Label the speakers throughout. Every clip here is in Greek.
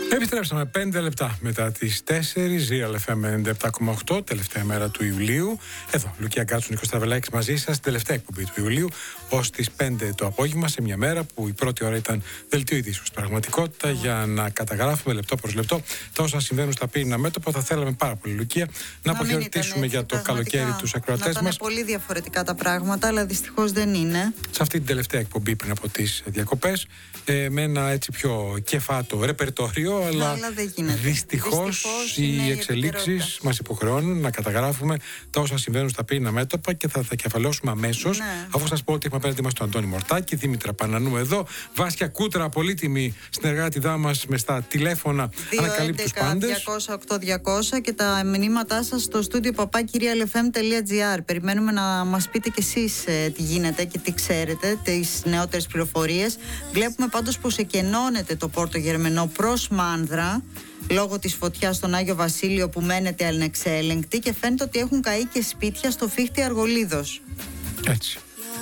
Speaker 1: Επιστρέψαμε 5 λεπτά μετά τις 4, Real FM 97,8, τελευταία μέρα του Ιουλίου. Εδώ, Λουκία Γκάτσου, Νίκος Στραβελάκης μαζί σας, τελευταία εκπομπή του Ιουλίου, ως τις 5 το απόγευμα, σε μια μέρα που η πρώτη ώρα ήταν δελτίο ειδήσεων στην πραγματικότητα, για να καταγράφουμε λεπτό προς λεπτό τα όσα συμβαίνουν στα πύρινα μέτωπα. Θα θέλαμε πάρα πολύ, Λουκία, να αποχαιρετήσουμε για το καλοκαίρι τους ακροατές μας.
Speaker 2: Είναι πολύ διαφορετικά τα πράγματα, αλλά δυστυχώς δεν είναι.
Speaker 1: Σε αυτή την τελευταία εκπομπή πριν από τις διακοπές, με ένα έτσι πιο κεφάτο ρεπερτόριο. Αλλά δυστυχώς οι εξελίξεις μας υποχρεώνουν να καταγράφουμε τα όσα συμβαίνουν στα πύρινα μέτωπα και θα τα κεφαλώσουμε αμέσως. Αφού σας πω ότι έχουμε απέναντι μας τον Αντώνη Μορτάκη, Δήμητρα Πανανού εδώ, Βάσια Κούτρα, πολύτιμη συνεργάτηδά μας με στα τηλέφωνα, ανακαλύπτει τους πάντες.
Speaker 2: 211-200-8200 και τα μηνύματά σας στο στούντιο papakirialfm.gr. Περιμένουμε να μας πείτε κι εσείς τι γίνεται και τι ξέρετε, τις νεότερες πληροφορίες. Βλέπουμε πάντως πως εκενώνεται το Πόρτο Γερμενό προς Μάνδρα λόγω της φωτιάς στον Άγιο Βασίλειο που μένεται ανεξέλεγκτη και φαίνεται ότι έχουν καεί και σπίτια στο Φίχτη Αργολίδος.
Speaker 1: Έτσι.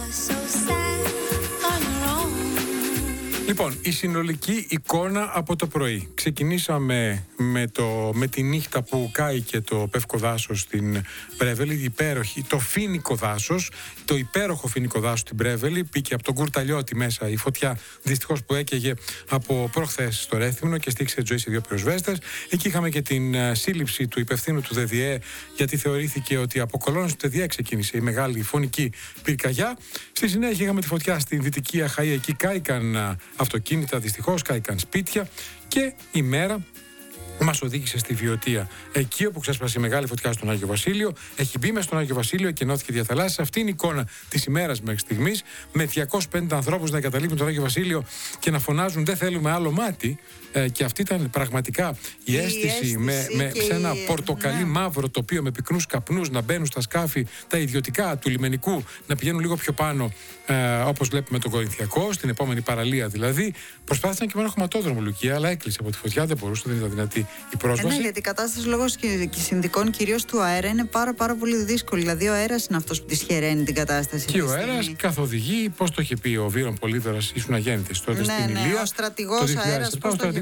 Speaker 1: Λοιπόν, η συνολική εικόνα από το πρωί. Ξεκινήσαμε με τη νύχτα που κάηκε το πεύκο δάσος στην Πρέβελη, υπέροχη, το φοίνικο δάσος, το υπέροχο φοίνικο δάσος στην Πρέβελη. Πήκε από τον Κουρταλιώτη μέσα η φωτιά, δυστυχώς, που έκαιγε από προχθές στο Ρέθυμνο και στήξε τη ζωή σε 2 πυροσβέστες. Εκεί είχαμε και την σύλληψη του υπευθύνου του ΔΔΕ, γιατί θεωρήθηκε ότι από κολόνες του ΔΔΕ ξεκίνησε η μεγάλη φωνική πυρκαγιά. Στη συνέχεια είχαμε τη φωτιά στην Δυτική Αχαΐα, εκεί κάηκαν αυτοκίνητα, δυστυχώς, κάηκαν σπίτια και η μέρα μας οδήγησε στη Βιωτία. Εκεί όπου ξέσπασε η μεγάλη φωτιά στον Άγιο Βασίλειο, έχει μπει μέσα στον Άγιο Βασίλειο και ενώθηκε διαθαλάσσης. Αυτή είναι η εικόνα της ημέρας μέχρι στιγμής, με 250 ανθρώπους να εγκαταλείπουν τον Άγιο Βασίλειο και να φωνάζουν «Δεν θέλουμε άλλο μάτι». Και αυτή ήταν πραγματικά η αίσθηση σε ένα πορτοκαλί μαύρο τοπίο με πυκνούς καπνούς να μπαίνουν στα σκάφη τα ιδιωτικά του λιμενικού, να πηγαίνουν λίγο πιο πάνω, όπως βλέπουμε τον Κορινθιακό, στην επόμενη παραλία δηλαδή. Προσπάθησαν και με ένα χωματόδρομο, Λουκία, αλλά έκλεισε από τη φωτιά, δεν μπορούσε, δεν ήταν δυνατή η πρόσβαση.
Speaker 2: Ναι, γιατί η κατάσταση λόγω συνδικών, κυρίως του αέρα, είναι πάρα πολύ δύσκολη. Δηλαδή, ο αέρας είναι αυτός που δυσχεραίνει την κατάσταση.
Speaker 1: Και ο αέρας καθοδηγεί, πώς το είχε πει ο Βίρον Πολύδωρας, ήσουν αγέννητες τότε στην Ηλία.
Speaker 2: Ο στρατηγός αέρας.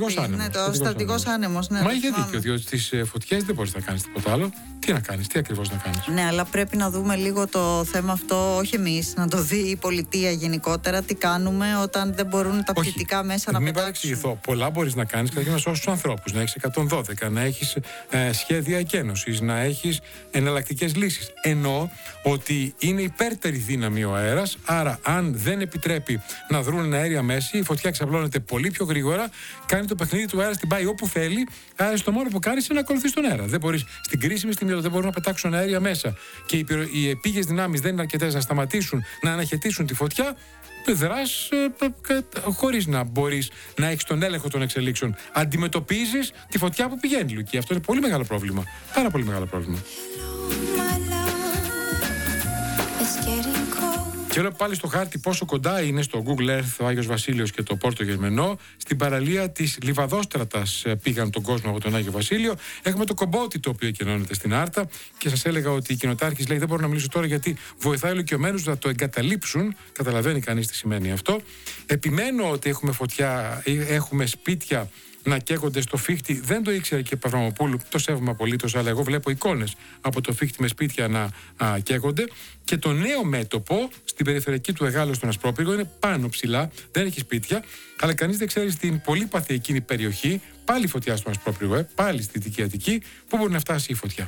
Speaker 2: Ο στρατηγός άνεμος. Ναι,
Speaker 1: μα είχε δίκιο, διότι στις φωτιές δεν μπορείς να κάνεις τίποτα άλλο. Τι να κάνεις, τι ακριβώς να κάνεις.
Speaker 2: Ναι, αλλά πρέπει να δούμε λίγο το θέμα αυτό, όχι εμείς, να το δει η πολιτεία γενικότερα, τι κάνουμε όταν δεν μπορούν τα πτυτικά μέσα να πετάξουν.
Speaker 1: Μην παρεξηγηθώ. Πολλά μπορείς να κάνεις, καταρχήν να σώσεις τους ανθρώπους, να έχεις 112, να έχεις σχέδια εκένωσης, να έχεις εναλλακτικές λύσεις. Εννοώ ότι είναι υπέρτερη δύναμη ο αέρας, άρα αν δεν επιτρέπει να δρουν αέρια μέση, η φωτιά εξαπλώνεται πολύ πιο γρήγορα, κάνει το παιχνίδι του αέρα, την πάει όπου θέλει, άρα στο μόνο που κάνεις είναι να ακολουθείς τον αέρα. Δεν μπορείς στην κρίσιμη στιγμή, δεν μπορούν να πετάξουν αέρια μέσα και οι επίγειες δυνάμεις δεν είναι αρκετές να σταματήσουν, να αναχαιτήσουν τη φωτιά. Δράς χωρίς να μπορείς να έχεις τον έλεγχο των εξελίξεων. Αντιμετωπίζεις τη φωτιά που πηγαίνει, Λουκία. Αυτό είναι πολύ μεγάλο πρόβλημα. Πάρα πολύ μεγάλο πρόβλημα. Και λέω πάλι στο χάρτη πόσο κοντά είναι στο Google Earth ο Άγιος Βασίλειος και το Πόρτο Γερμενό. Στην παραλία της Λιβαδόστρατας πήγαν τον κόσμο από τον Άγιο Βασίλειο. Έχουμε το Κομπότη, το οποίο εκενώνεται στην Άρτα. Και σας έλεγα ότι η κοινοτάρχης λέει: δεν μπορώ να μιλήσω τώρα γιατί βοηθάει ηλικιωμένους να το εγκαταλείψουν. Καταλαβαίνει κανείς τι σημαίνει αυτό. Επιμένω ότι έχουμε φωτιά, έχουμε σπίτια να καίγονται στο Φίχτη. Δεν το ήξερε και Παυραμοπούλου, το σέβομαι απολύτως, αλλά εγώ βλέπω εικόνες από το Φίχτη με σπίτια να καίγονται. Και το νέο μέτωπο στην περιφερειακή του Εγάλεως στον Ασπρόπυργο είναι πάνω ψηλά, δεν έχει σπίτια, αλλά κανείς δεν ξέρει στην πολύπαθη εκείνη περιοχή, πάλι φωτιά στον Ασπρόπυργο, πάλι στη Δυτική Αττική, πού μπορεί να φτάσει η φωτιά.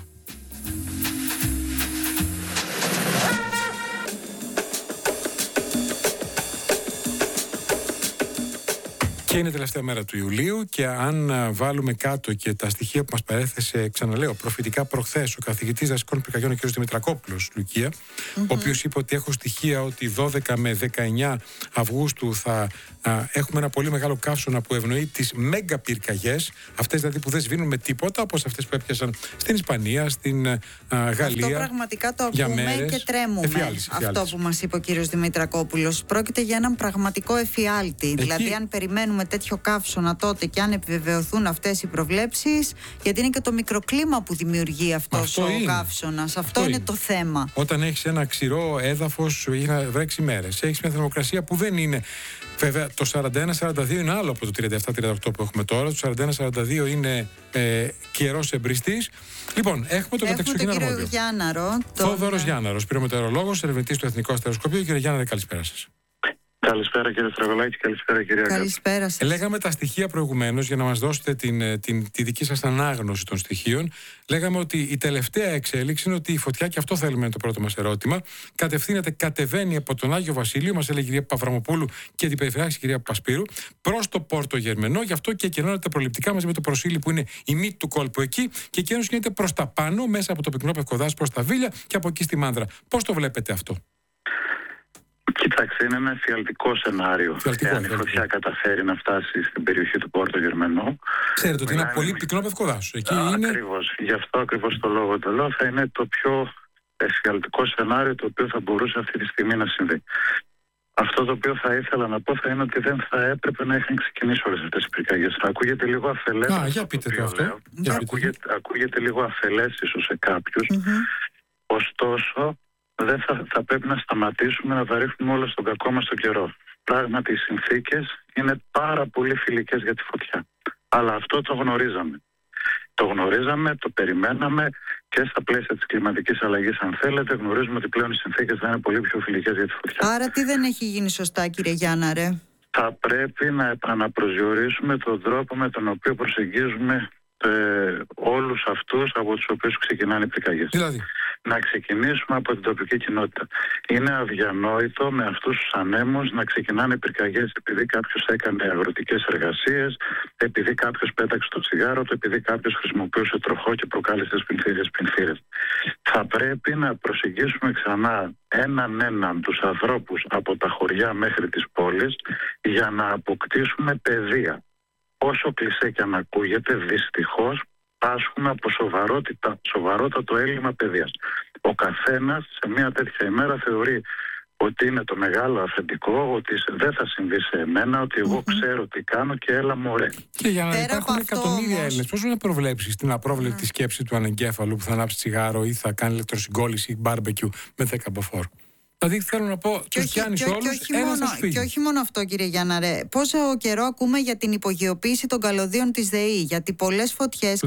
Speaker 1: Και είναι τελευταία μέρα του Ιουλίου και αν βάλουμε κάτω και τα στοιχεία που μας παρέθεσε, ξαναλέω, προφητικά προχθές ο καθηγητής δασικών πυρκαγιών, ο κ. Δημητρακόπουλος, Λουκία, ο οποίος είπε ότι έχω στοιχεία ότι 12 με 19 Αυγούστου θα έχουμε ένα πολύ μεγάλο καύσωνα που ευνοεί τις μέγα πυρκαγιές, αυτές δηλαδή που δεν σβήνουν με τίποτα, όπως αυτές που έπιασαν στην Ισπανία, στην Γαλλία.
Speaker 2: Αυτό πραγματικά το ακούμε και τρέμουμε.
Speaker 1: Εφιάλτης.
Speaker 2: Αυτό που μας είπε ο κ. Δημητρακόπουλος. Πρόκειται για έναν πραγματικό εφιάλτη. Δηλαδή, αν περιμένουμε έχουμε τέτοιο καύσωνα τότε και αν επιβεβαιωθούν αυτές οι προβλέψεις, γιατί είναι και το μικροκλίμα που δημιουργεί αυτός ο καύσωνας. Αυτό είναι το θέμα.
Speaker 1: Όταν έχεις ένα ξηρό έδαφος, έχει να βρέξει μέρες, έχεις μια θερμοκρασία που δεν είναι. Βέβαια, το 41-42 είναι άλλο από το 37-38 που έχουμε τώρα. Το 41-42 είναι καιρός εμπριστής. Λοιπόν, έχουμε τον κατεξοχήν αρμόδιο.
Speaker 2: Κύριο Γιάνναρο.
Speaker 1: Θόδωρος Γιάνναρος, πυρομετεωρολόγος, ερευνητής του Εθνικού Αστεροσκοπείου. Κύριε Γιάνναρε, καλησπέρα σας.
Speaker 3: Καλησπέρα κύριε Στραβελάκη, καλησπέρα κυρία Γκάτση.
Speaker 2: Καλησπέρα σας.
Speaker 1: Λέγαμε τα στοιχεία προηγουμένως για να μας δώσετε τη δική σας ανάγνωση των στοιχείων. Λέγαμε ότι η τελευταία εξέλιξη είναι ότι η φωτιά, και αυτό θέλουμε είναι το πρώτο μας ερώτημα, κατεβαίνει από τον Άγιο Βασίλειο, μας έλεγε η κυρία Παπαβραμοπούλου και την περιφερειάρχη κυρία Πασπύρου, προς το Πόρτο Γερμενό. Γι' αυτό και εκκαιρώνεται προληπτικά μαζί με το Προσήλι που είναι η μύτη του κόλπου εκεί, και εκκαιρώνεται γίνεται προς τα πάνω, μέσα από το πυκνό Πευκοδάσος προς τα Βίλια και από εκεί στη Μάνδρα. Πώς το βλέπετε αυτό?
Speaker 3: Κοιτάξτε, είναι ένα εφιαλτικό σενάριο. Εάν η φωτιά καταφέρει να φτάσει στην περιοχή του Πόρτο Γερμενό.
Speaker 1: Ξέρετε ότι είναι ένα πολύ πυκνό Πευκοδάσος.
Speaker 3: Ακριβώς. Γι' αυτό ακριβώς το λόγο το λέω, θα είναι το πιο εφιαλτικό σενάριο το οποίο θα μπορούσε αυτή τη στιγμή να συμβεί. Αυτό το οποίο θα ήθελα να πω θα είναι ότι δεν θα έπρεπε να είχαν ξεκινήσει όλες αυτές οι πυρκαγιές. Ακούγεται λίγο αφελές.
Speaker 1: Για πείτε το αυτό.
Speaker 3: Ακούγεται λίγο αφελές ίσως σε κάποιους. Ωστόσο, δεν θα πρέπει να σταματήσουμε να τα ρίχνουμε όλα στον κακό μας τον καιρό. Πράγματι, οι συνθήκες είναι πάρα πολύ φιλικές για τη φωτιά. Αλλά αυτό το γνωρίζαμε. Το γνωρίζαμε, το περιμέναμε και στα πλαίσια της κλιματικής αλλαγής, αν θέλετε, γνωρίζουμε ότι πλέον οι συνθήκες θα είναι πολύ πιο φιλικές για τη φωτιά.
Speaker 2: Άρα τι δεν έχει γίνει σωστά, κύριε Γιάνναρε?
Speaker 3: Θα πρέπει να επαναπροσδιορίσουμε τον τρόπο με τον οποίο προσεγγίζουμε όλους αυτούς από τους οποίους ξεκινάνε οι πυρκαγιές.
Speaker 1: Δηλαδή,
Speaker 3: να ξεκινήσουμε από την τοπική κοινότητα. Είναι αδιανόητο με αυτούς τους ανέμους να ξεκινάνε πυρκαγιές επειδή κάποιος έκανε αγροτικές εργασίες, επειδή κάποιος πέταξε το τσιγάρο του, επειδή κάποιος χρησιμοποιούσε τροχό και προκάλεσε πινθύρες. Θα πρέπει να προσεγγίσουμε ξανά έναν τους ανθρώπους από τα χωριά μέχρι τις πόλεις για να αποκτήσουμε παιδεία. Όσο κλισέ και αν ακούγεται, δυστυχώς πάσχουμε από σοβαρότατο έλλειμμα παιδείας. Ο καθένας σε μια τέτοια ημέρα θεωρεί ότι είναι το μεγάλο αφεντικό, ότι δεν θα συμβεί σε εμένα, ότι εγώ ξέρω τι κάνω και έλα μωρέ.
Speaker 1: Και για να υπάρχουν εκατομμύρια Έλληνες, πώς να προβλέψεις την απρόβλεπτη σκέψη του ανεγκέφαλου που θα ανάψει τσιγάρο ή θα κάνει ηλεκτροσυγκόλληση ή μπάρμπεκιου με 10 μποφόρ? Δηλαδή θέλω να πω, τους πιάνεις όλους, ένας θα σου φύγει.
Speaker 2: Και όχι μόνο αυτό, κύριε Γιάνναρε. Πόσο καιρό ακούμε για την υπογειοποίηση των καλωδίων της ΔΕΗ? Γιατί πολλές φωτιές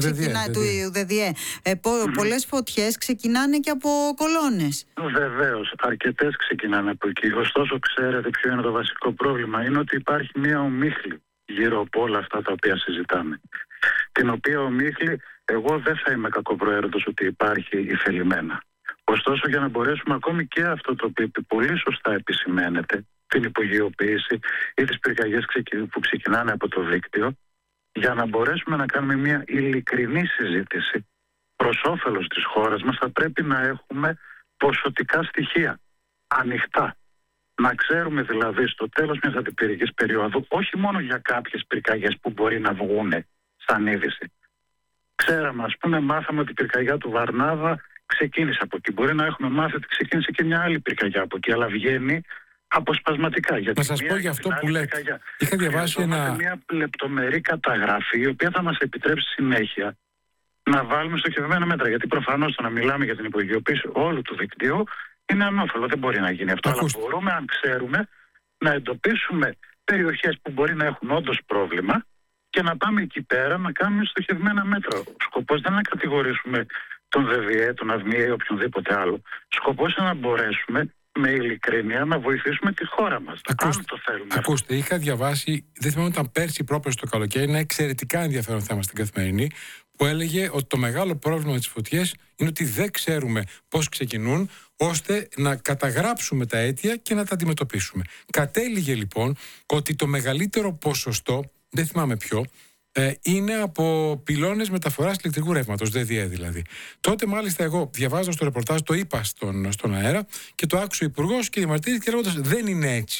Speaker 2: πολλές φωτιές ξεκινάνε και από κολόνες.
Speaker 3: Βεβαίως, αρκετές ξεκινάνε από εκεί. Ωστόσο, ξέρετε ποιο είναι το βασικό πρόβλημα? Είναι ότι υπάρχει μια ομίχλη γύρω από όλα αυτά τα οποία συζητάμε. Την οποία ομίχλη, εγώ δεν θα είμαι κακοπροαίρετος ότι υπάρχει ηθελημένα. Ωστόσο, για να μπορέσουμε ακόμη και αυτό το οποίο πολύ σωστά επισημαίνεται, την υπογειοποίηση ή τις πυρκαγιές που ξεκινάνε από το δίκτυο, για να μπορέσουμε να κάνουμε μια ειλικρινή συζήτηση προς όφελος της χώρας μας, θα πρέπει να έχουμε ποσοτικά στοιχεία, ανοιχτά. Να ξέρουμε δηλαδή στο τέλος μιας αντιπυρικής περίοδου, όχι μόνο για κάποιες πυρκαγιές που μπορεί να βγουν σαν είδηση. Ξέραμε, ας πούμε, μάθαμε ότι η πυρκαγιά του Βαρνάβα ξεκίνησε από εκεί. Μπορεί να έχουμε μάθει ότι ξεκίνησε και μια άλλη πυρκαγιά από εκεί, αλλά βγαίνει αποσπασματικά.
Speaker 1: Να σας πω για αυτό που λέτε. Είχα διαβάσει
Speaker 3: μια λεπτομερή καταγραφή, η οποία θα μας επιτρέψει συνέχεια να βάλουμε στοχευμένα μέτρα. Γιατί προφανώς το να μιλάμε για την υπογειοποίηση όλου του δικτύου είναι ανώφελο. Δεν μπορεί να γίνει αυτό. Αλλά μπορούμε, αν ξέρουμε, να εντοπίσουμε περιοχές που μπορεί να έχουν όντως πρόβλημα και να πάμε εκεί πέρα να κάνουμε στοχευμένα μέτρα. Ο σκοπός δεν είναι να κατηγορήσουμε τον ΔΔΕ, τον ΑΔΜΙΕ ή οποιονδήποτε άλλο. Σκοπός είναι να μπορέσουμε με ειλικρίνεια να βοηθήσουμε τη χώρα μας. Αν το θέλουμε.
Speaker 1: Ακούστε, είχα διαβάσει, δεν θυμάμαι, ήταν πέρσι πρόπερσι το καλοκαίρι, ένα εξαιρετικά ενδιαφέρον θέμα στην Καθημερινή, που έλεγε ότι το μεγάλο πρόβλημα με τις φωτιές είναι ότι δεν ξέρουμε πώς ξεκινούν, ώστε να καταγράψουμε τα αίτια και να τα αντιμετωπίσουμε. Κατέληγε λοιπόν ότι το μεγαλύτερο ποσοστό, δεν θυμάμαι ποιο, είναι από πυλώνες μεταφοράς ηλεκτρικού ρεύματος, ΔΔΕ δηλαδή. Τότε μάλιστα εγώ διαβάζω στο ρεπορτάζ, το είπα στον αέρα και το άκουσε ο Υπουργός και διαμαρτύρθηκε λέγοντας δεν είναι έτσι.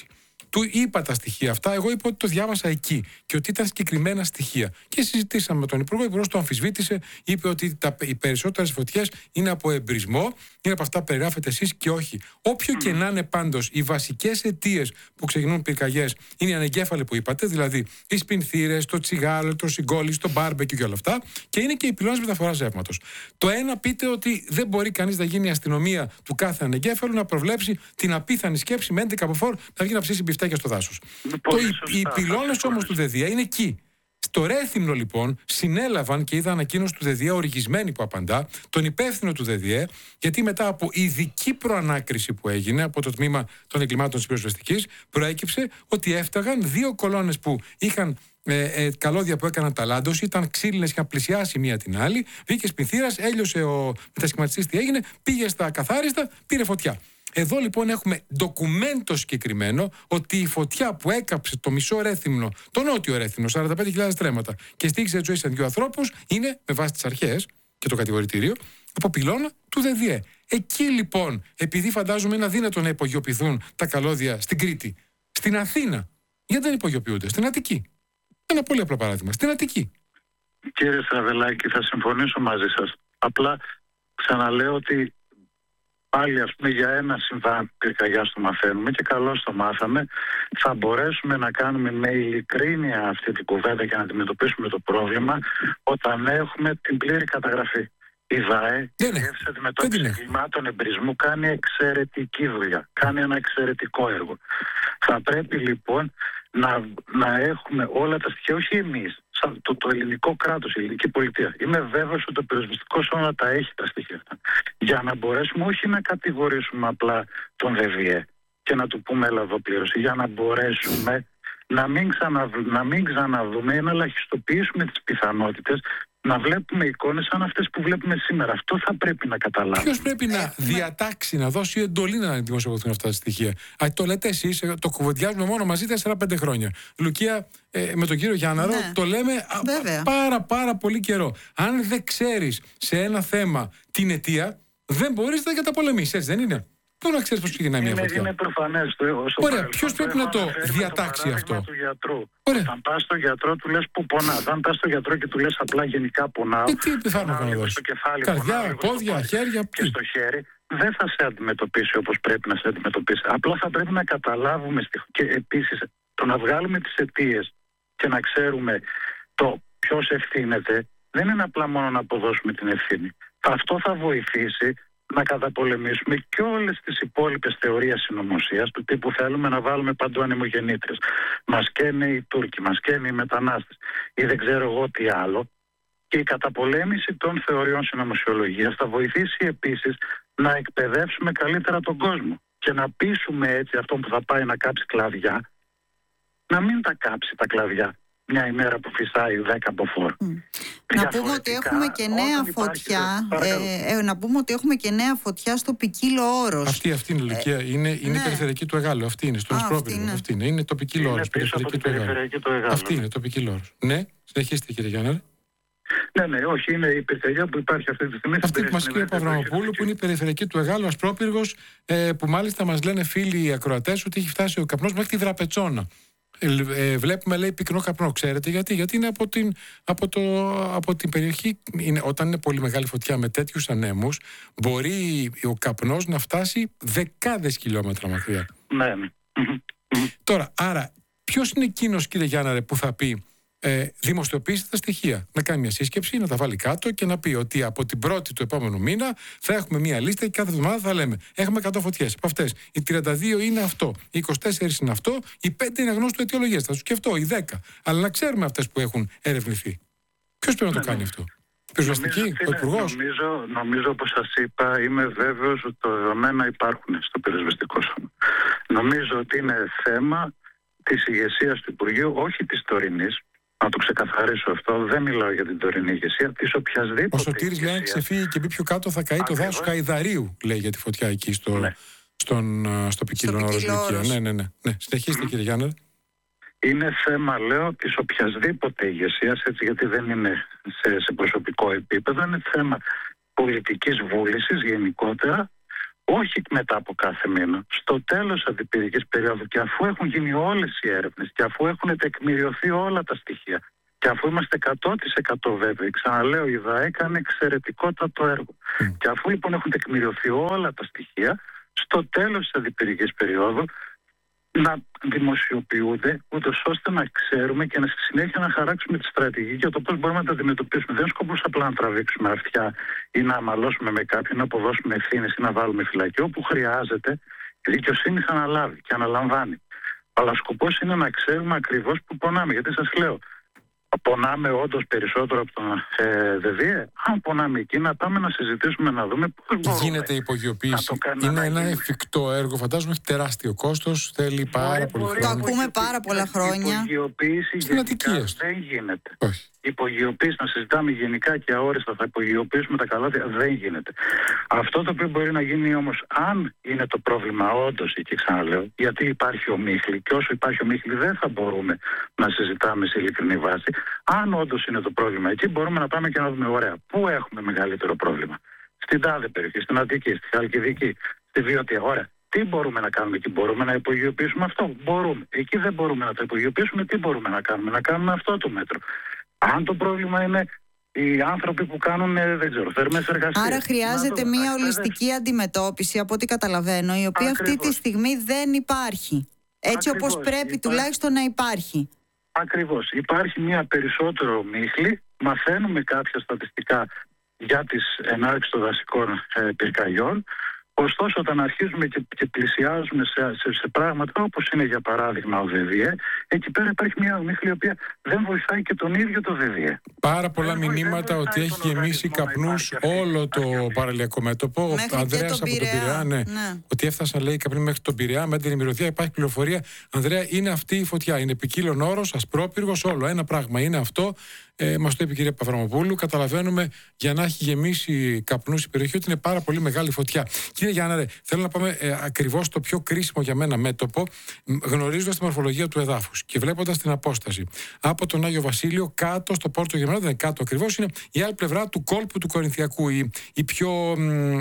Speaker 1: Του είπα τα στοιχεία αυτά. Εγώ είπα ότι το διάβασα εκεί και ότι ήταν συγκεκριμένα στοιχεία. Και συζητήσαμε με τον Υπουργό. Ο Υπουργός το αμφισβήτησε. Είπε ότι οι περισσότερες φωτιές είναι από εμπρισμό, είναι από αυτά που περιγράφετε εσείς και όχι. Όποιο και να είναι πάντως, οι βασικές αιτίες που ξεκινούν πυρκαγιές είναι οι ανεγκέφαλοι που είπατε, δηλαδή οι σπινθήρες, το τσιγάρο, το συγκόλι, το μπάρμπεκιου και όλα αυτά, και είναι και οι πυλώνες μεταφοράς ρεύματος. Το ένα, πείτε ότι δεν μπορεί κανείς να γίνει η αστυνομία του κάθε ανεγκέφαλου να προβλέψει την απίθανη σκέψη με 11 από φόρ να βγει να ψήσει μπιφτέκια στο δάσος. Οι πυλώνες όμως του ΔΔΕ είναι εκεί. Στο Ρέθυμνο λοιπόν συνέλαβαν και είδα ανακοίνωση του ΔΔΕ οργισμένη που απαντά, τον υπεύθυνο του ΔΔΕ, γιατί μετά από ειδική προανάκριση που έγινε από το τμήμα των εγκλημάτων της πυροσβεστικής, προέκυψε ότι έφταγαν 2 κολόνες που είχαν καλώδια που έκαναν ταλάντωση, ήταν ξύλινες, είχαν πλησιάσει μία την άλλη, βγήκε σπινθήρας, έλειωσε ο μετασχηματιστής τι έγινε, πήγε στα καθάριστα, πήρε φωτιά. Εδώ λοιπόν έχουμε ντοκουμέντο συγκεκριμένο ότι η φωτιά που έκαψε το μισό Ρέθυμνο, το νότιο Ρέθυμνο, 45.000 στρέμματα και στοίχισε τη ζωή σε 2 ανθρώπους, είναι με βάση τις αρχές και το κατηγορητήριο από πυλώνα του ΔΔΕ. Εκεί λοιπόν, επειδή φαντάζομαι είναι αδύνατο να υπογειοποιηθούν τα καλώδια στην Κρήτη, στην Αθήνα, γιατί δεν υπογειοποιούνται, στην Αττική. Ένα πολύ απλό παράδειγμα, στην Αττική.
Speaker 3: Κύριε Στραβελάκη, θα συμφωνήσω μαζί σας. Απλά ξαναλέω ότι πάλι ας πούμε για ένα συμβάν πυρκαγιάς το μαθαίνουμε και καλώς το μάθαμε. Θα μπορέσουμε να κάνουμε με ειλικρίνεια αυτή την κουβέντα και να αντιμετωπίσουμε το πρόβλημα όταν έχουμε την πλήρη καταγραφή. Η ΔΑΕ, η Διεύθυνση Αντιμετώπισης Εγκλημάτων Εμπρισμού, κάνει εξαιρετική δουλειά. Κάνει ένα εξαιρετικό έργο. Θα πρέπει λοιπόν να έχουμε όλα τα στοιχεία, όχι εμείς, το ελληνικό κράτος, η ελληνική πολιτεία. Είμαι βέβαιος ότι το πυροσβεστικό σώμα τα έχει τα στοιχεία αυτά. Για να μπορέσουμε όχι να κατηγορήσουμε απλά τον ΔΔΕ και να του πούμε έλα εδώ πλήρωση, για να μπορέσουμε να μην ξαναδούμε ή να ελαχιστοποιήσουμε τις πιθανότητες να βλέπουμε εικόνες σαν αυτές που βλέπουμε σήμερα. Αυτό θα πρέπει να καταλάβουμε.
Speaker 1: Ποιος πρέπει να διατάξει, να δώσει εντολή να δημοσιοποιηθούν αυτά τα στοιχεία? Το λέτε εσείς, το κουβεντιάζουμε μόνο μαζί 4-5 χρόνια. Λουκία, με τον κύριο Γιάνναρο, το λέμε πάρα πολύ καιρό. Αν δεν ξέρεις σε ένα θέμα την αιτία, δεν μπορείς να καταπολεμήσεις, έτσι δεν είναι? Πού να ξέρεις πώς ξεκινάει μια φωτιά?
Speaker 3: Είναι προφανές.
Speaker 1: Ωραία, ποιος πρέπει να το διατάξει αυτό?
Speaker 3: Του γιατρού.
Speaker 1: Ωραία.
Speaker 3: Όταν πας στον γιατρό του λες που πονά. Αν πας στον γιατρό και του λες απλά γενικά πονάω,
Speaker 1: τι φάρμακα να δώσει? Καρδιά, πόδια, χέρια,
Speaker 3: και στο χέρι, δεν θα σε αντιμετωπίσει όπως πρέπει να σε αντιμετωπίσει. Απλά θα πρέπει να καταλάβουμε και επίσης το να βγάλουμε τις αιτίες και να ξέρουμε το ποιος ευθύνεται, δεν είναι απλά μόνο να αποδώσουμε την ευθύνη. Αυτό θα βοηθήσει να καταπολεμήσουμε και όλες τις υπόλοιπες θεωρίες συνωμοσίας του τύπου θέλουμε να βάλουμε παντού ανεμογεννήτρες. Μας καίνε οι Τούρκοι, μας καίνε οι μετανάστες ή δεν ξέρω εγώ τι άλλο. Και η καταπολέμηση των θεωριών συνωμοσιολογίας θα βοηθήσει επίσης να εκπαιδεύσουμε καλύτερα τον κόσμο και να πείσουμε έτσι αυτόν που θα πάει να κάψει κλαδιά να μην τα κάψει τα κλαδιά μια ημέρα που φυσάει 10 από φόρ.
Speaker 2: Να πούμε ότι έχουμε και νέα φωτιά. Να πούμε ότι έχουμε και νέα φωτιά στο Ποικίλο Όρος.
Speaker 1: Αυτή είναι η Λουκία. Είναι η περιφερειακή του Εγάλου. Αυτή είναι, στον Ευσπρόπυργο. Αυτή είναι το Ποικίλο Όρος. Αυτή είναι το Ποικίλο Όρος. Ναι, συνεχίστε κύριε Γιάννη.
Speaker 3: Ναι, όχι, είναι η πυρκαγιά που υπάρχει αυτή τη στιγμή.
Speaker 1: Αυτή που μας λέει ο Παυραμοπούλου, που είναι η περιφερειακή του Εγάλου, Ασπρόπυργος, που μάλιστα μας λένε φίλοι οι ακροατές ότι έχει φτάσει ο καπνός μέχρι τη Δραπετσόνα. Βλέπουμε, λέει, πυκνό καπνό. Ξέρετε γιατί? Γιατί είναι από την περιοχή. Όταν είναι πολύ μεγάλη φωτιά με τέτοιους ανέμους, μπορεί ο καπνός να φτάσει δεκάδες χιλιόμετρα μακριά.
Speaker 3: Ναι.
Speaker 1: Τώρα, άρα, ποιος είναι εκείνος, κύριε Γιάνναρε, που θα πει δημοσιοποιήστε τα στοιχεία, να κάνει μια σύσκεψη, να τα βάλει κάτω και να πει ότι από την 1η του επόμενου μήνα θα έχουμε μια λίστα και κάθε εβδομάδα θα λέμε έχουμε 100 φωτιές. Από αυτές οι 32 είναι αυτό, οι 24 είναι αυτό, οι 5 είναι γνώστου αιτιολογίες. Θα σου σκεφτώ, οι 10. Αλλά να ξέρουμε αυτές που έχουν ερευνηθεί. Ποιος πρέπει να το κάνει αυτό? Πυροσβεστική, ο Υπουργός?
Speaker 3: Νομίζω, όπως σας είπα, είμαι βέβαιος ότι τα δεδομένα υπάρχουν στο πυροσβεστικό σώμα. Νομίζω ότι είναι θέμα της ηγεσίας του Υπουργείου, όχι της τωρινής. Να το ξεκαθαρίσω αυτό, δεν μιλάω για την τωρινή ηγεσία, της οποιασδήποτε.
Speaker 1: Ο Σωτήρης λέει: αν ξεφύγει και μπει πιο κάτω, θα καεί το δάσος Καϊδαρίου, λέει, για τη φωτιά εκεί στο Ποικίλο Όρος. Ναι. Συνεχίστε, κύριε Γιάννη.
Speaker 3: Είναι θέμα, λέω, της οποιασδήποτε ηγεσίας, έτσι, γιατί δεν είναι σε προσωπικό επίπεδο, είναι θέμα πολιτικής βούλησης γενικότερα, όχι μετά από κάθε μήνα, στο τέλος αντιπυρικής περίοδου, και αφού έχουν γίνει όλες οι έρευνες και αφού έχουν τεκμηριωθεί όλα τα στοιχεία και αφού είμαστε 100% βέβαιοι, ξαναλέω, η ΔΑΕ έκανε εξαιρετικότατο έργο. Και αφού λοιπόν έχουν τεκμηριωθεί όλα τα στοιχεία, στο τέλος της αντιπυρικής περίοδου να δημοσιοποιούνται, ούτως ώστε να ξέρουμε και στη συνέχεια να χαράξουμε τη στρατηγική για το πώς μπορούμε να τα αντιμετωπίσουμε. Δεν είναι σκοπός απλά να τραβήξουμε αυτιά ή να αμαλώσουμε με κάποιον, να αποδώσουμε ευθύνες ή να βάλουμε φυλακή. Όπου χρειάζεται, η δικαιοσύνη θα αναλάβει και αναλαμβάνει. Αλλά σκοπός είναι να ξέρουμε ακριβώς που πονάμε. Γιατί σας λέω, πονάμε όντως περισσότερο από τον ΔΔΕ. Αν πονάμε εκεί, να πάμε να συζητήσουμε, να δούμε πώς μπορούμε.
Speaker 1: Γίνεται υπογειοποίηση. Είναι ένα εφικτό έργο. Φαντάζομαι έχει τεράστιο κόστος. Θέλει πάρα πολύ χρόνο.
Speaker 2: Το ακούμε πάρα πολλά χρόνια.
Speaker 3: Η υπογειοποίηση γενικά δεν γίνεται.
Speaker 1: Όχι.
Speaker 3: Η υπογειοποίηση, να συζητάμε γενικά και αόριστα, θα υπογειοποιήσουμε τα καλάθια, δεν γίνεται. Αυτό το οποίο μπορεί να γίνει όμως, αν είναι το πρόβλημα όντως, και ξαναλέω, γιατί υπάρχει ομίχλη, και όσο υπάρχει ομίχλη δεν θα μπορούμε να συζητάμε σε ειλικρινή βάση. Αν όντως είναι το πρόβλημα εκεί, μπορούμε να πάμε και να δούμε, ωραία, πού έχουμε μεγαλύτερο πρόβλημα. Στην τάδε περιοχή, στην Αττική, στη Χαλκιδική, στη Βιωτία. Ωραία. Τι μπορούμε να κάνουμε εκεί, μπορούμε να υπογειοποιήσουμε αυτό? Μπορούμε. Εκεί δεν μπορούμε να το υπογειοποιήσουμε, τι μπορούμε να κάνουμε? Να κάνουμε αυτό το μέτρο. Αν το πρόβλημα είναι οι άνθρωποι που κάνουν, δεν ξέρω, θερμές εργασίες.
Speaker 2: Άρα χρειάζεται μια ολιστική αντιμετώπιση, από ό,τι καταλαβαίνω, η οποία αυτή τη στιγμή δεν υπάρχει. Έτσι όπως πρέπει τουλάχιστον να υπάρχει.
Speaker 3: Ακριβώς. Υπάρχει μια περισσότερο ομίχλη. Μαθαίνουμε κάποια στατιστικά για τις ενάρξεις των δασικών πυρκαγιών. Ωστόσο, όταν αρχίζουμε και πλησιάζουμε σε πράγματα όπως είναι για παράδειγμα ο ΔΔΕ, εκεί πέρα υπάρχει μια ομίχλη η οποία δεν βοηθάει και τον ίδιο το ΔΔΕ.
Speaker 1: Πάρα πολλά μηνύματα ότι έχει γεμίσει καπνούς όλο το παραλιακό μέτωπο. Ο Ανδρέας από τον Πειραιά, ναι. Ότι έφτασαν, λέει, καπνοί μέχρι τον Πειραιά, με την ημεροδία. Υπάρχει πληροφορία. Ανδρέα, είναι αυτή η φωτιά. Είναι ποικίλων όρος, ασπρόπυργος, όλο. Ένα πράγμα είναι αυτό. Μας το είπε η κυρία Παπαδραμοπούλου. Καταλαβαίνουμε, για να έχει γεμίσει καπνούς η περιοχή, ότι είναι πάρα πολύ μεγάλη φωτιά. Κύριε Γιάνναρε, θέλω να πάμε ακριβώς στο πιο κρίσιμο για μένα μέτωπο, γνωρίζοντας τη μορφολογία του εδάφους και βλέποντας την απόσταση από τον Άγιο Βασίλειο κάτω στο Πόρτο Γερμανό. Δεν είναι κάτω ακριβώς, είναι η άλλη πλευρά του κόλπου του Κορινθιακού, η πιο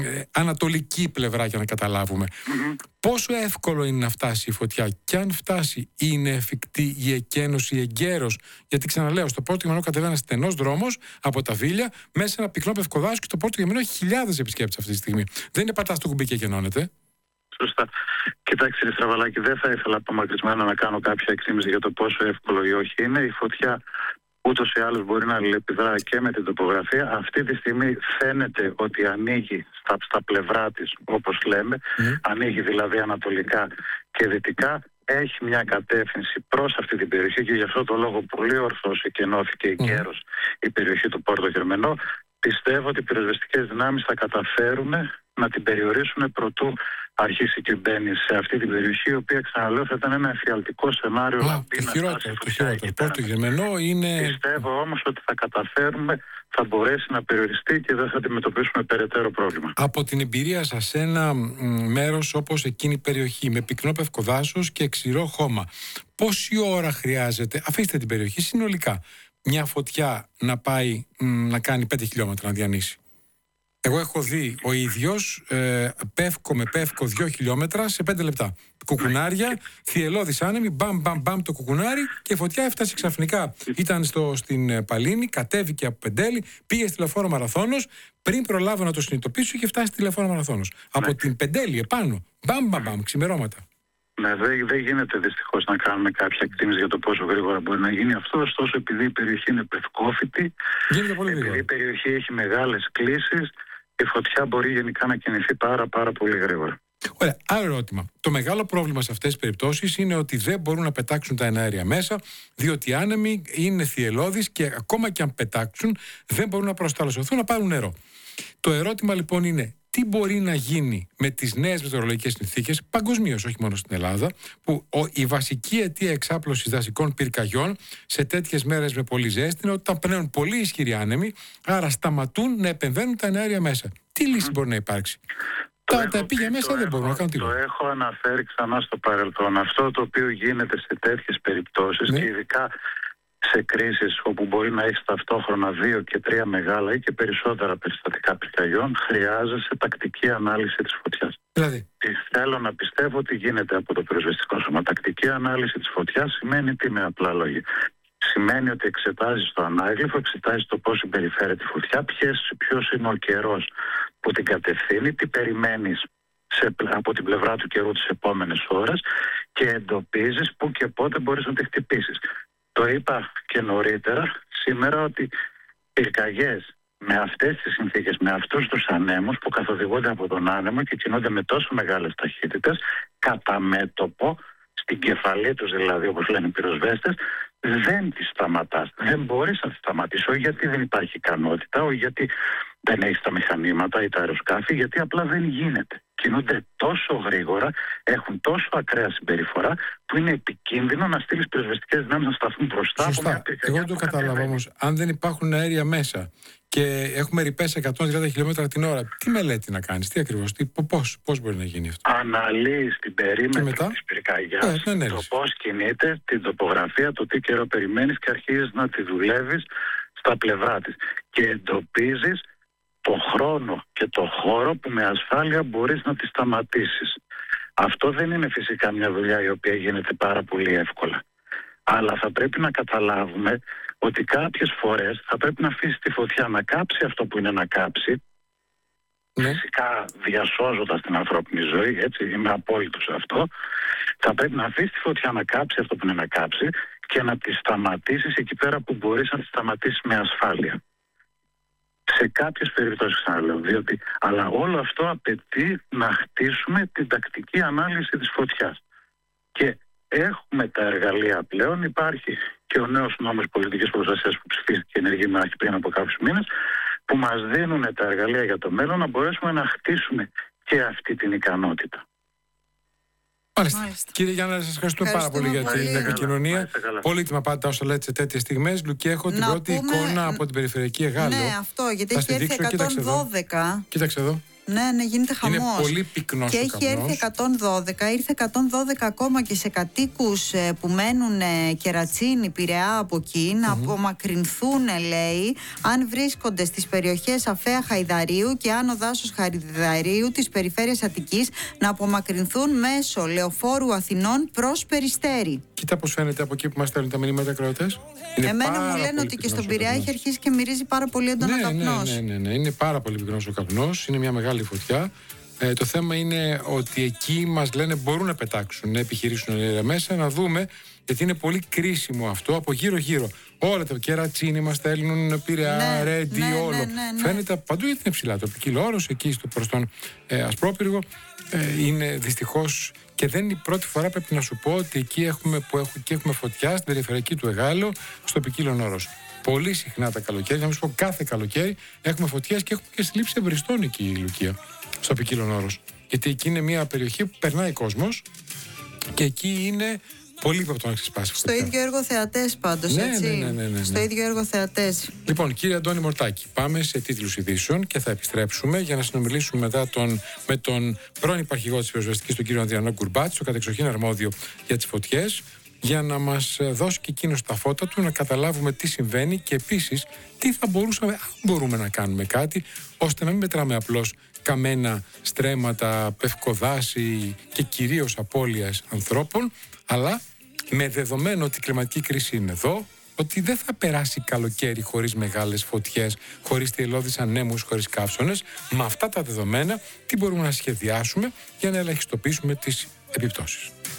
Speaker 1: ανατολική πλευρά, για να καταλάβουμε. Πόσο εύκολο είναι να φτάσει η φωτιά, και αν φτάσει, είναι εφικτή η εκένωση εγκαίρως? Γιατί ξαναλέω, στο Πόρτο Γερμανό κατεβαίνει ένα στενός δρόμος από τα Βίλια μέσα σε ένα πυκνό πευκοδάσο, και το Πόρτο Γερμανό έχει χιλιάδες επισκέπτες αυτή τη στιγμή. Δεν είναι πατάς το κουμπί και εκενώνεται.
Speaker 3: Σωστά. Κοιτάξτε, κύριε Στραβαλάκη, δεν θα ήθελα απομακρυσμένα να κάνω κάποια εκτίμηση για το πόσο εύκολο ή όχι είναι. Η φωτιά ούτως ή άλλως μπορεί να αλληλεπιδρά και με την τοπογραφία. Αυτή τη στιγμή φαίνεται ότι ανοίγει στα πλευρά της, όπως λέμε. Ανοίγει δηλαδή ανατολικά και δυτικά. Έχει μια κατεύθυνση προς αυτή την περιοχή και γι' αυτό το λόγο πολύ ορθώς εκενώθηκε εγκαίρως η περιοχή του Πόρτο Γερμανό. Πιστεύω ότι οι πυροσβεστικές δυνάμεις θα καταφέρουν να την περιορίσουν προτού αρχίσει και μπαίνει σε αυτή την περιοχή, η οποία, ξαναλέω, θα ήταν ένα εφιαλτικό σενάριο.
Speaker 1: Το χειρότερο. Πόρτο Γερμανό είναι.
Speaker 3: Πιστεύω όμως ότι θα καταφέρουμε, θα μπορέσει να περιοριστεί και δεν θα αντιμετωπίσουμε περαιτέρω πρόβλημα.
Speaker 1: Από την εμπειρία σας, σε ένα μέρος όπως εκείνη η περιοχή, με πυκνό πευκοδάσος και ξηρό χώμα, πόση ώρα χρειάζεται, αφήστε την περιοχή συνολικά, μια φωτιά να πάει να κάνει 5 χιλιόμετρα, να διανύσει? Εγώ έχω δει ο ίδιος πεύκο με πεύκο 2 χιλιόμετρα σε 5 λεπτά. Κουκουνάρια, θυελλώδης άνεμη, μπαμ το κουκουνάρι, και η φωτιά έφτασε ξαφνικά. Ήταν στην Παλίνη, κατέβηκε από Πεντέλη, πήγε στη Λεωφόρο Μαραθώνος. Πριν προλάβω να το συνειδητοποιήσω, είχε φτάσει στη Λεωφόρο Μαραθώνος. Από την Πεντέλη επάνω, μπαμ, ξημερώματα.
Speaker 3: Ναι, δεν γίνεται δυστυχώς να κάνουμε κάποια εκτίμηση για το πόσο γρήγορα μπορεί να γίνει αυτό. Ωστόσο, επειδή η περιοχή είναι πευκόφυτη, επειδή η περιοχή έχει μεγάλες κλίσεις, η φωτιά μπορεί γενικά να κινηθεί πάρα πολύ γρήγορα.
Speaker 1: Ωραία, άλλο ερώτημα. Το μεγάλο πρόβλημα σε αυτές τις περιπτώσεις είναι ότι δεν μπορούν να πετάξουν τα εναέρια μέσα, διότι οι άνεμοι είναι θυελλώδεις και ακόμα και αν πετάξουν, δεν μπορούν να προσταλωσσωθούν, να πάρουν νερό. Το ερώτημα λοιπόν είναι, τι μπορεί να γίνει με τις νέες μετεωρολογικές συνθήκες, παγκοσμίως, όχι μόνο στην Ελλάδα, που η βασική αιτία εξάπλωσης δασικών πυρκαγιών σε τέτοιες μέρες με πολύ ζέστη είναι όταν πνέουν πολύ ισχυροί άνεμοι, άρα σταματούν να επεμβαίνουν τα εναέρια μέσα. Τι λύση μπορεί να υπάρξει? Τα επίγεια μέσα δεν μπορούν να κάνουν τίποτα.
Speaker 3: Το έχω αναφέρει ξανά στο παρελθόν. Αυτό το οποίο γίνεται σε τέτοιες περιπτώσεις, και ειδικά σε κρίσεις όπου μπορεί να έχεις ταυτόχρονα 2 και 3 μεγάλα ή και περισσότερα περιστατικά πυρκαγιών, χρειάζεσαι τακτική ανάλυση της φωτιάς.
Speaker 1: Δηλαδή.
Speaker 3: Θέλω να πιστεύω ότι γίνεται από το πυροσβεστικό σώμα. Τακτική ανάλυση της φωτιάς σημαίνει τι, με απλά λόγια? Σημαίνει ότι εξετάζεις το ανάγλυφο, εξετάζεις το πώς συμπεριφέρεται η φωτιά, ποιος είναι ο καιρός που την κατευθύνει, τι περιμένεις από την πλευρά του καιρού τις επόμενες ώρες και εντοπίζεις πού και πότε μπορείς να τη χτυπήσεις. Το είπα και νωρίτερα σήμερα ότι πυρκαγιές με αυτές τις συνθήκες, με αυτούς τους ανέμους που καθοδηγούνται από τον άνεμο και κινούνται με τόσο μεγάλες ταχύτητες, κατά μέτωπο, στην κεφαλή τους δηλαδή, όπως λένε οι πυροσβέστες, δεν τις σταματάς. Δεν μπορείς να τις σταματήσεις, όχι γιατί δεν υπάρχει ικανότητα, όχι γιατί δεν έχεις τα μηχανήματα ή τα αεροσκάφη, γιατί απλά δεν γίνεται. Κινούνται τόσο γρήγορα, έχουν τόσο ακραία συμπεριφορά, που είναι επικίνδυνο να στείλεις πυροσβεστικές δυνάμεις να σταθούν μπροστά.
Speaker 1: Σωστά. Εγώ δεν το κατάλαβα όμως. Αν δεν υπάρχουν αέρια μέσα και έχουμε ρηπές 130 χιλιόμετρα την ώρα, τι μελέτη να κάνεις, τι ακριβώς, πώς μπορεί να γίνει αυτό?
Speaker 3: Αναλύεις την περίμετρο της πυρκαγιάς, το πώς κινείται, την τοπογραφία, το τι καιρό περιμένεις και αρχίζεις να τη δουλεύεις στα πλευρά της. Και εντοπίζεις το χρόνο και το χώρο που με ασφάλεια μπορείς να τη σταματήσεις. Αυτό δεν είναι φυσικά μια δουλειά η οποία γίνεται πάρα πολύ εύκολα. Αλλά θα πρέπει να καταλάβουμε ότι κάποιες φορές θα πρέπει να αφήσει τη φωτιά να κάψει αυτό που είναι να κάψει, φυσικά διασώζοντας την ανθρώπινη ζωή, έτσι, είμαι απόλυτος σε αυτό. Θα πρέπει να αφήσει τη φωτιά να κάψει αυτό που είναι να κάψει και να τη σταματήσεις εκεί πέρα που μπορείς να τη σταματήσεις με ασφάλεια. Σε κάποιες περιπτώσεις, ξαναλέω, αλλά όλο αυτό απαιτεί να χτίσουμε την τακτική ανάλυση της φωτιάς. Και έχουμε τα εργαλεία πλέον, υπάρχει και ο νέος νόμος πολιτικής προστασίας που ψηφίστηκε ενεργή μάχη πριν από κάποιους μήνες, που μας δίνουν τα εργαλεία για το μέλλον να μπορέσουμε να χτίσουμε και αυτή την ικανότητα.
Speaker 1: Μάλιστα. Κύριε Γιάννα, σας ευχαριστούμε πάρα πολύ για την επικοινωνία. Πολύτιμα πάντα όσα λέτε σε τέτοιες στιγμές. Λουκή, έχω την πρώτη εικόνα από την περιφερειακή Εγάλεο.
Speaker 2: Ναι, αυτό, γιατί έχει έρθει 112.
Speaker 1: Κοίταξε εδώ.
Speaker 2: Ναι, γίνεται χαμός.
Speaker 1: Είναι πολύ πυκνός.
Speaker 2: Και έχει έρθει 112, ήρθε 112 ακόμα και σε κατοίκους που μένουν Κερατσίνη, Πειραιά από εκεί, να απομακρυνθούν, λέει, αν βρίσκονται στις περιοχές Αφαία Χαϊδαρίου και Άνω Δάσος Χαϊδαρίου της περιφέρειας Αττικής, να απομακρυνθούν μέσω Λεωφόρου Αθηνών προς Περιστέρι.
Speaker 1: Κοίτα πώς φαίνεται από εκεί που μας στέλνουν τα μηνύματα ακροατές.
Speaker 2: Εμένα μου λένε ότι και στον Πειραιά έχει αρχίσει και μυρίζει πάρα πολύ έντονα καπνός.
Speaker 1: Ναι, είναι πάρα πολύ πυκνός ο καπνός, είναι μια μεγάλη φωτιά. Το θέμα είναι ότι εκεί μας λένε μπορούν να πετάξουν, να επιχειρήσουν μέσα, να δούμε, γιατί είναι πολύ κρίσιμο αυτό από γύρω-γύρω. Όλα τα Κερατσίνη μας στέλνουν, Πειραιά, Ρέντι, όλο. Φαίνεται παντού γιατί είναι ψηλά. Το ποικίλο όρος εκεί προς τον Ασπρόπυργο είναι δυστυχώς. Και δεν είναι η πρώτη φορά, πρέπει να σου πω, ότι εκεί έχουμε φωτιά στην περιφερειακή του Εγάλεο, στο ποικίλον όρος. Πολύ συχνά τα καλοκαίρια, να μην σου πω κάθε καλοκαίρι, έχουμε φωτιές και έχουμε και στη λήψη εμπριστών εκεί η Λουκία, στο ποικίλον όρος. Γιατί εκεί είναι μια περιοχή που περνάει κόσμος και εκεί είναι πολύ πιθανό να ξεσπάσει.
Speaker 2: Στο ίδιο έργο θεατές πάντως, έτσι.
Speaker 1: Ναι.
Speaker 2: Στο ίδιο έργο θεατές.
Speaker 1: Λοιπόν, κύριε Αντώνη Μορτάκη, πάμε σε τίτλους ειδήσεων και θα επιστρέψουμε για να συνομιλήσουμε μετά με τον πρώην υπαρχηγό της πυροσβεστικής, τον κύριο Ανδριανό Κουρμπάτση, ο κατεξοχήν αρμόδιο για τις φωτιές, για να μας δώσει και εκείνος τα φώτα του, να καταλάβουμε τι συμβαίνει και επίσης τι θα μπορούσαμε, αν μπορούμε να κάνουμε κάτι, ώστε να μην μετράμε απλώς καμένα, στρέμματα, πευκοδάση και κυρίως απώλειας ανθρώπων, αλλά με δεδομένο ότι η κλιματική κρίση είναι εδώ, ότι δεν θα περάσει καλοκαίρι χωρίς μεγάλες φωτιές, χωρίς θυελλώδεις ανέμους, χωρίς καύσωνες. Με αυτά τα δεδομένα, τι μπορούμε να σχεδιάσουμε για να ελαχιστοποιήσουμε τις επιπτώσεις.